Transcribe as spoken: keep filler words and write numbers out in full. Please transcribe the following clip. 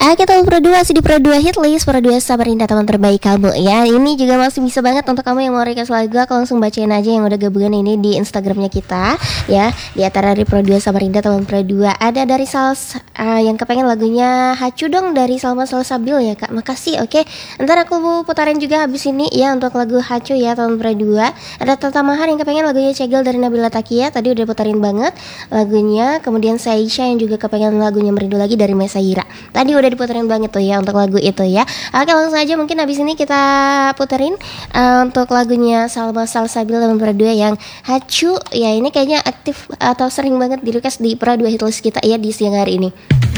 Ah, kita Pro dua masih di Pro dua Hitlist, Pro dua Samarinda teman terbaik kamu ya. Ini juga masih bisa banget untuk kamu yang mau request lagu, aku langsung bacain aja yang udah gabungan ini di Instagramnya kita ya. Di antara dari Pro dua Samarinda teman Pro dua ada dari Sals uh, yang kepengen lagunya Hacu dong dari Salma Salsabil ya Kak. Makasih, oke. Ntar aku putarin juga habis ini ya untuk lagu Hacu ya teman Pro dua. Ada Tata Mahar yang kepengen lagunya Cegel dari Nabila Takia, tadi udah putarin banget lagunya. Kemudian Saisha yang juga kepengen lagunya Merindu Lagi dari Mesaira. Tadi udah diputerin banget tuh ya untuk lagu itu ya. Oke, langsung aja mungkin habis ini kita puterin uh, untuk lagunya Salma Salsabil dan Pro dua yang Hacu ya. Ini kayaknya aktif atau sering banget di request di Pro dua Hitlist kita ya di siang hari ini.